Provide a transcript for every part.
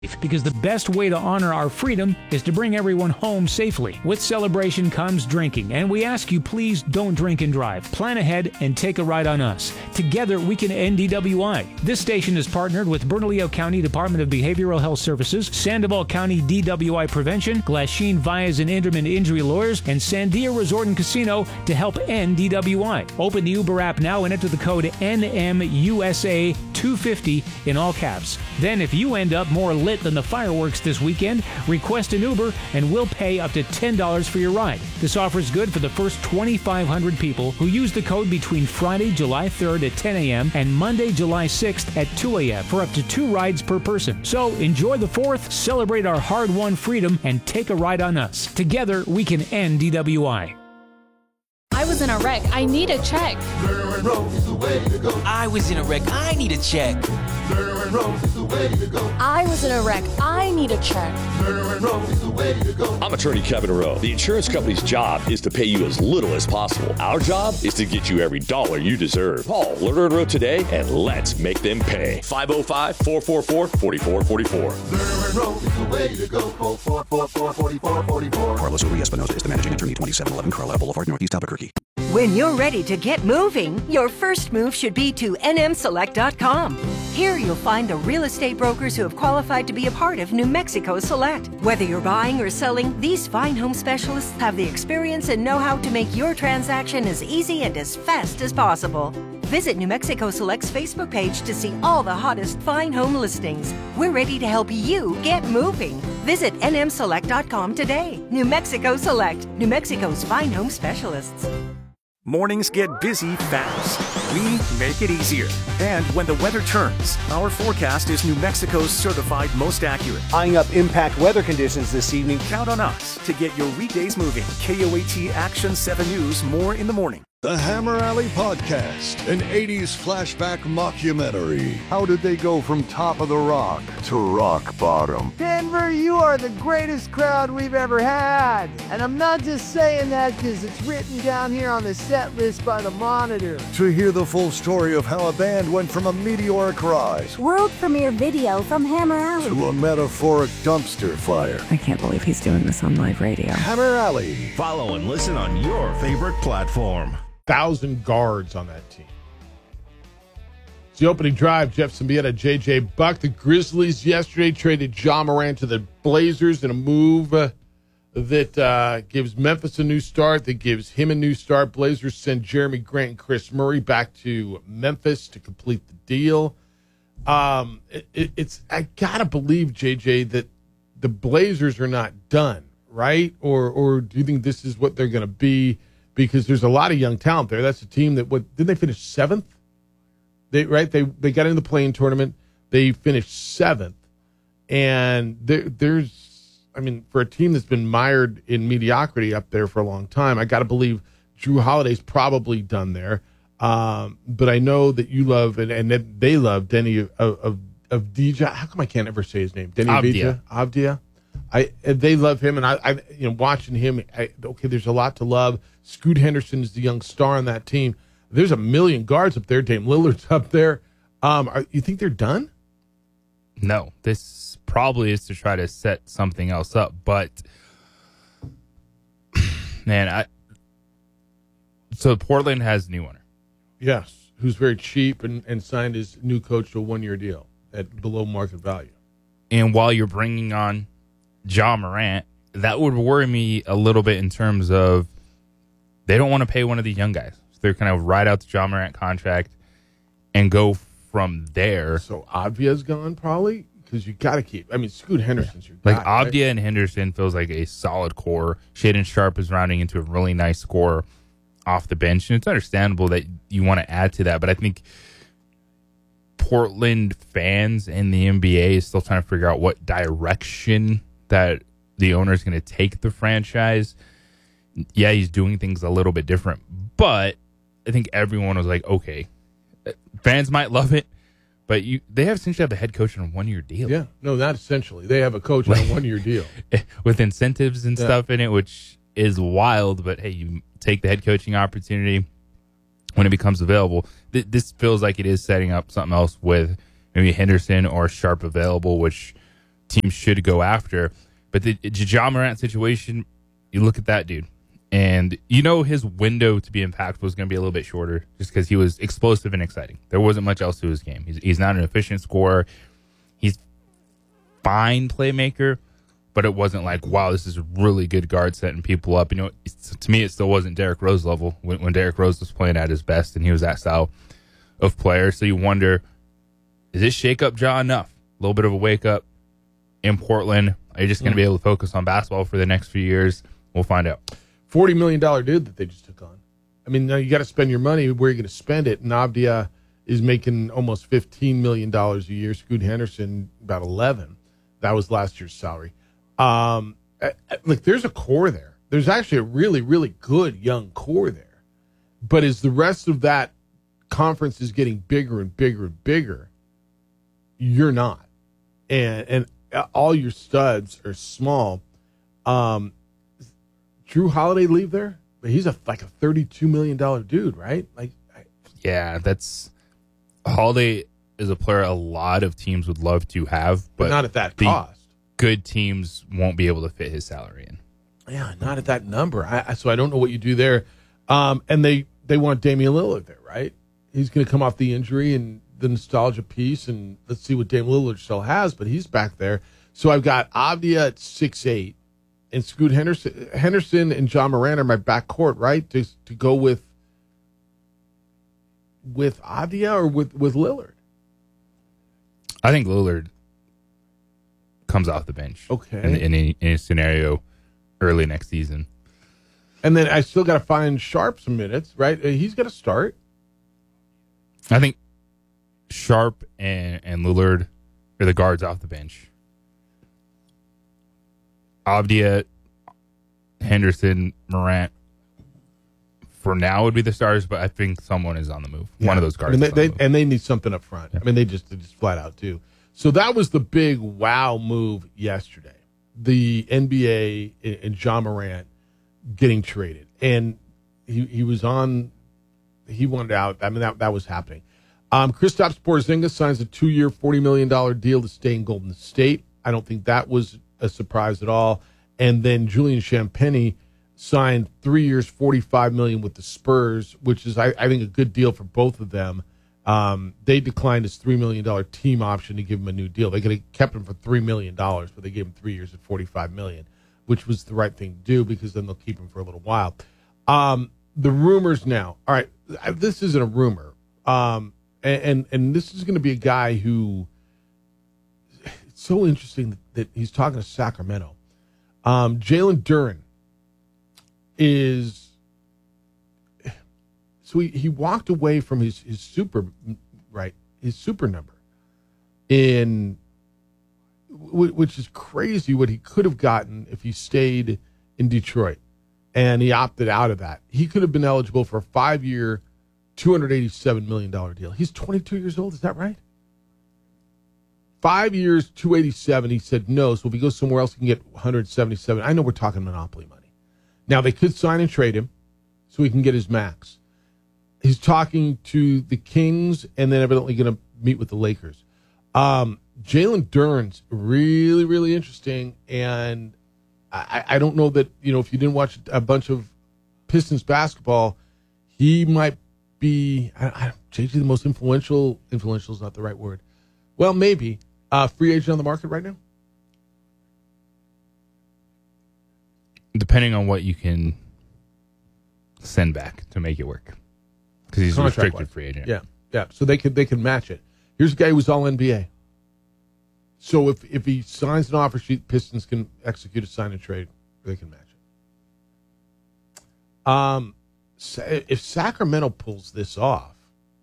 Because the best way to honor our freedom is to bring everyone home safely. With celebration comes drinking, and we ask you please don't drink and drive. Plan ahead and take a ride on us. Together we can end DWI. This station is partnered with Bernalillo County Department of Behavioral Health Services, Sandoval County DWI Prevention, Glasheen Vias and Inderman Injury Lawyers, and Sandia Resort and Casino to help end DWI. Open the Uber app now and enter the code NMUSA250 in all caps. Then if you end up more lit than the fireworks this weekend, request an Uber and we'll pay up to $10 for your ride. This offer is good for the first 2,500 people who use the code between Friday, July 3rd at 10 a.m. and Monday, July 6th at 2 a.m. for up to 2 rides per person. So enjoy the 4th, celebrate our hard-won freedom, and take a ride on us. Together, we can end DWI. I was in a wreck. I need a check. Lerner Rose is the way to go. I was in a wreck. I need a check. Lerner Rose is the way to go. I was in a wreck. I need a check. Lerner Rose is the way to go. I'm attorney Kevin Rowe. The insurance company's job is to pay you as little as possible. Our job is to get you every dollar you deserve. Call Lerner Rowe today and let's make them pay. 505-444-4444. Lerner Rose is the way to go. 444-4444. Carlos Uri Espinosa is the managing attorney, 2711 Carlisle Boulevard, Northeast Albuquerque. When you're ready to get moving, your first move should be to nmselect.com. Here you'll find the real estate brokers who have qualified to be a part of New Mexico Select. Whether you're buying or selling, these fine home specialists have the experience and know-how to make your transaction as easy and as fast as possible. Visit New Mexico Select's Facebook page to see all the hottest fine home listings. We're ready to help you get moving. Visit nmselect.com today. New Mexico Select, New Mexico's fine home specialists. Mornings get busy fast. We make it easier. And when the weather turns, our forecast is New Mexico's certified most accurate. Eyeing up impact weather conditions this evening. Count on us to get your weekdays moving. KOAT Action 7 News, more in the morning. The Hammer Alley Podcast, an 80s flashback mockumentary. How did they go from top of the rock to rock bottom? Denver, you are the greatest crowd we've ever had. And I'm not just saying that because it's written down here on the set list by the Monitor. To hear the full story of how a band went from a meteoric rise, world premiere video from Hammer Alley, to a metaphoric dumpster fire. I can't believe he's doing this on live radio. Hammer Alley. Follow and listen on your favorite platform. 1,000 guards on that team. It's the opening drive. Jeff Symbieta, J.J. Buck. The Grizzlies yesterday traded Ja Morant to the Blazers in a move that gives Memphis a new start, that gives him a new start. Blazers send Jeremy Grant and Chris Murray back to Memphis to complete the deal. It's I got to believe, J.J., that the Blazers are not done, right? Or do you think this is what they're going to be? Because there's a lot of young talent there. That's a team that didn't they finish 7th? They got into the play-in tournament. They finished 7th, and there's for a team that's been mired in mediocrity up there for a long time, I got to believe Drew Holiday's probably done there. But I know that you love and that they love Denny of Avdija. How come I can't ever say his name? Denny Avdija. They love him, and I watching him. There's a lot to love. Scoot Henderson is the young star on that team. There's a million guards up there. Dame Lillard's up there. You think they're done? No, this probably is to try to set something else up. But man, so Portland has a new owner. Yes, who's very cheap and signed his new coach to a 1-year deal at below market value. And while you're bringing on Ja Morant, that would worry me a little bit in terms of they don't want to pay one of the young guys. So they're kind of ride out the Ja Morant contract and go from there. So Avdia's gone probably because you got to keep. Scoot Henderson's your guy. Like Avdia and Henderson feels like a solid core. Shaedon Sharpe is rounding into a really nice score off the bench, and it's understandable that you want to add to that. But I think Portland fans and the NBA is still trying to figure out what direction that the owner is going to take the franchise. Yeah, he's doing things a little bit different, but I think everyone was like, okay, fans might love it, but they essentially have a head coach on a 1-year deal. Yeah, no, not essentially. They have a coach on a 1-year deal with incentives and stuff in it, which is wild. But hey, you take the head coaching opportunity when it becomes available. This feels like it is setting up something else with maybe Henderson or Sharpe available, which teams should go after. But the Ja Morant situation, you look at that dude, and his window to be impactful was going to be a little bit shorter just because he was explosive and exciting. There wasn't much else to his game. He's not an efficient scorer. He's fine playmaker, but it wasn't like, wow, this is a really good guard setting people up. To me, it still wasn't Derrick Rose level when Derrick Rose was playing at his best and he was that style of player. So you wonder, is this shake up Ja enough? A little bit of a wake up in Portland. Are you just going to be able to focus on basketball for the next few years? We'll find out. $40 million dude that they just took on. I mean, now you got to spend your money where you're going to spend it. And Avdia is making almost $15 million a year. Scoot Henderson, about 11. That was last year's salary. Look, there's a core there. There's actually a really, really good young core there. But as the rest of that conference is getting bigger and bigger and bigger, you're not. And all your studs are small. Drew Holiday leave there? But he's like a $32 million dude, right? Yeah, Holiday is a player a lot of teams would love to have, but not at that cost. Good teams won't be able to fit his salary in. Yeah, not at that number. So I don't know what you do there. And they want Damian Lillard there, right? He's going to come off the injury and the nostalgia piece, and let's see what Damian Lillard still has, but he's back there. So I've got Avdia at 6'8", and Scoot Henderson and Ja Morant are my backcourt, right? To go with Avdia or with Lillard? I think Lillard comes off the bench. Okay. In a scenario early next season. And then I still got to find Sharp some minutes, right? He's got to start. I think Sharp and Lillard are the guards off the bench. Avdia, Henderson, Morant, for now would be the stars, but I think someone is on the move. Yeah. One of those guards. They need something up front. Yeah. I mean, they just flat out do. So that was the big wow move yesterday. The NBA and Ja Morant getting traded. And he was on, he wanted out. I mean, that was happening. Kristaps Porzingis signs a 2-year, $40 million deal to stay in Golden State. I don't think that was a surprise at all. And then Julian Champagnie signed 3 years, $45 million with the Spurs, which is, I think, a good deal for both of them. They declined his $3 million team option to give him a new deal. They could have kept him for $3 million, but they gave him 3 years at $45 million, which was the right thing to do because then they'll keep him for a little while. The rumors now. All right, this isn't a rumor. And this is going to be a guy who, it's so interesting that he's talking to Sacramento. Jalen Duren is, so he walked away from his super number, which is crazy what he could have gotten if he stayed in Detroit, and he opted out of that. He could have been eligible for a 5-year, $287 million deal. He's 22 years old. Is that right? 5 years, 287. He said no. So if he goes somewhere else, he can get 177. I know we're talking monopoly money. Now they could sign and trade him so he can get his max. He's talking to the Kings and then evidently going to meet with the Lakers. Jalen Duren's really, really interesting. And I don't know that, if you didn't watch a bunch of Pistons basketball, he might be, JJ, the most influential is not the right word. Well, maybe. Free agent on the market right now? Depending on what you can send back to make it work. Because he's a restricted free agent. Yeah. So they can match it. Here's a guy who's all NBA. So if he signs an offer sheet, Pistons can execute a sign and trade. They can match it. If Sacramento pulls this off,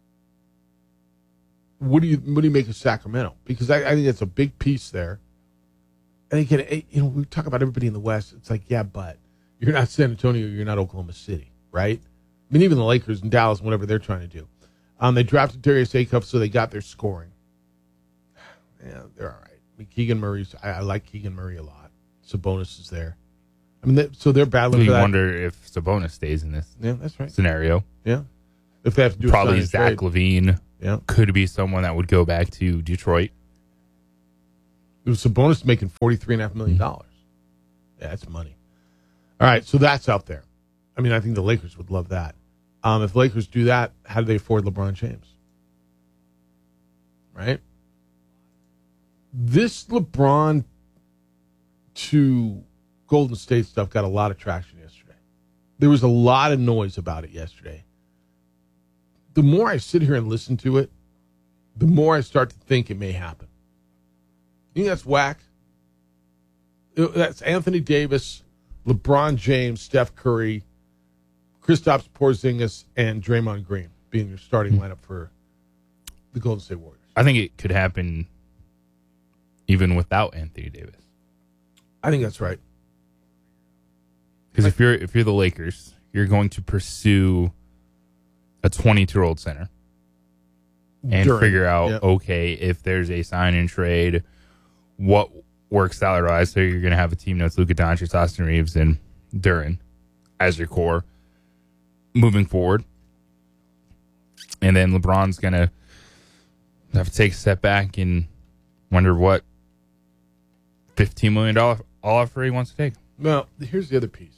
what do you make of Sacramento? Because I think that's a big piece there. And again, we talk about everybody in the West. It's like, yeah, but you're not San Antonio, you're not Oklahoma City, right? I mean, even the Lakers and Dallas, whatever they're trying to do. They drafted Darius Acuff, so they got their scoring. Yeah, they're all right. I mean, Keegan Murray's. I like Keegan Murray a lot. Sabonis is there. I mean, so they're battling for that. You wonder if Sabonis stays in this that's right. scenario. Yeah. If they have to do probably Zach LaVine Yeah. could be someone that would go back to Detroit. Sabonis making $43.5 million. Yeah, that's money. All right, so that's out there. I mean, I think the Lakers would love that. If the Lakers do that, how do they afford LeBron James? Right? This LeBron to Golden State stuff got a lot of traction yesterday. There was a lot of noise about it yesterday. The more I sit here and listen to it, the more I start to think it may happen. You think that's whack? That's Anthony Davis, LeBron James, Steph Curry, Kristaps Porzingis, and Draymond Green being your starting lineup for the Golden State Warriors. I think it could happen even without Anthony Davis. I think that's right. Because if you're the Lakers, you're going to pursue a 22-year-old center and figure out, okay, if there's a sign and trade, what works salary-wise. So you're going to have a team that's Luka Doncic, Austin Reeves, and Duren as your core moving forward. And then LeBron's going to have to take a step back and wonder what $15 million offer he wants to take. Well, here's the other piece.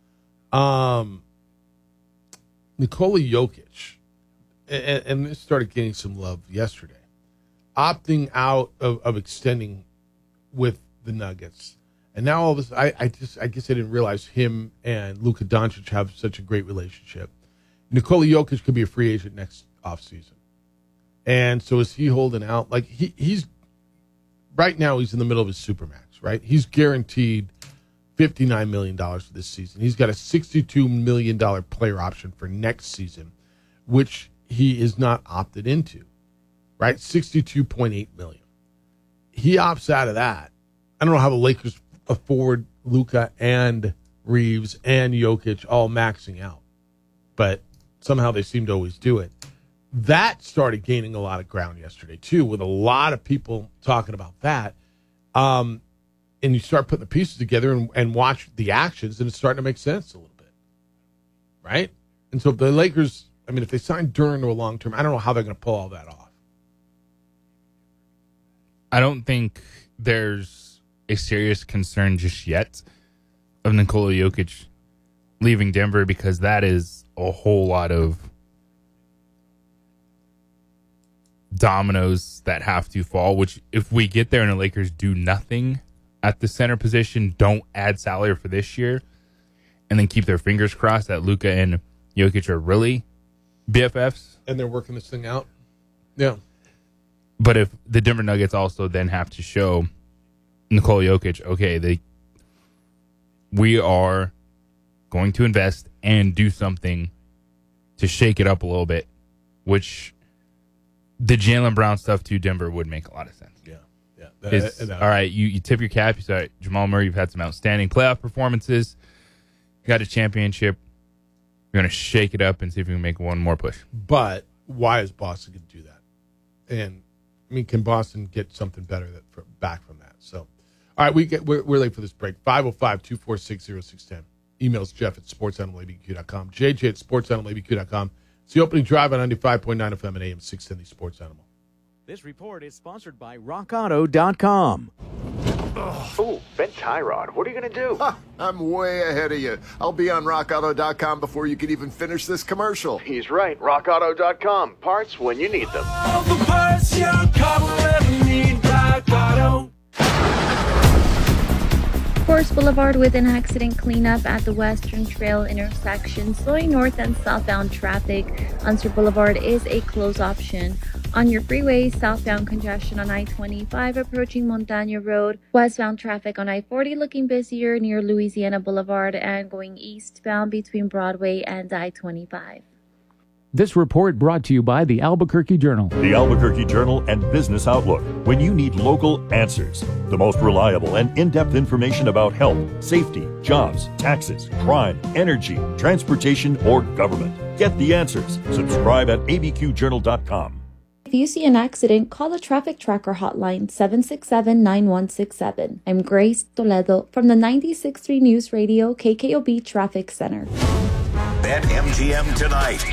Nikola Jokic, and this started getting some love yesterday, opting out of extending with the Nuggets. And now all this, I guess I didn't realize him and Luka Doncic have such a great relationship. Nikola Jokic could be a free agent next offseason. And so is he holding out? Like he's right now he's in the middle of his Supermax, right? He's guaranteed $59 million for this season. He's got a $62 million player option for next season, which he is not opted into, right? $62.8 million. He opts out of that. I don't know how the Lakers afford Luka and Reeves and Jokic all maxing out, but somehow they seem to always do it. That started gaining a lot of ground yesterday, too, with a lot of people talking about that. And you start putting the pieces together and watch the actions, and it's starting to make sense a little bit, right? And so the Lakers, I mean, if they sign Duren to a long term, I don't know how they're going to pull all that off. I don't think there's a serious concern just yet of Nikola Jokic leaving Denver, because that is a whole lot of dominoes that have to fall, which if we get there and the Lakers do nothing at the center position, don't add salary for this year, and then keep their fingers crossed that Luka and Jokic are really BFFs. And they're working this thing out. Yeah. But if the Denver Nuggets also then have to show Nikola Jokic, okay, we are going to invest and do something to shake it up a little bit, which the Jaylen Brown stuff to Denver would make a lot of sense. All right, you tip your cap. You say, Jamal Murray, you've had some outstanding playoff performances. You got a championship. You're going to shake it up and see if we can make one more push. But why is Boston going to do that? And, I mean, can Boston get something better back from that? So, all right, we're late for this break. 505-246-0610. Emails Jeff at sportsanimalabq.com. JJ at sportsanimalabq.com. It's the opening drive on 95.9 FM and AM 610, the Sports Animal. This report is sponsored by RockAuto.com. Ooh, bent tie rod. What are you going to do? I'm way ahead of you. I'll be on RockAuto.com before you can even finish this commercial. He's right. RockAuto.com. Parts when you need them. All the parts your car will ever need. Rock Auto. Forest Boulevard with an accident cleanup at the Western Trail intersection, slowing north and southbound traffic. Unser Boulevard is a closed option. On your freeway, southbound congestion on I-25 approaching Montana Road. Westbound traffic on I-40 looking busier near Louisiana Boulevard and going eastbound between Broadway and I-25. This report brought to you by the Albuquerque Journal. The Albuquerque Journal and Business Outlook. When you need local answers, the most reliable and in-depth information about health, safety, jobs, taxes, crime, energy, transportation, or government. Get the answers. Subscribe at abqjournal.com. If you see an accident, call the Traffic Tracker hotline 767-9167. I'm Grace Toledo from the 96.3 News Radio KKOB Traffic Center. Bet MGM tonight.